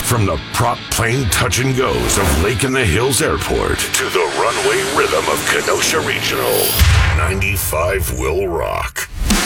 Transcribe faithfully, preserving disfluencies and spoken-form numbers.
From the prop plane touch and goes of Lake in the Hills Airport to the runway rhythm of Kenosha Regional, ninety-five will rock.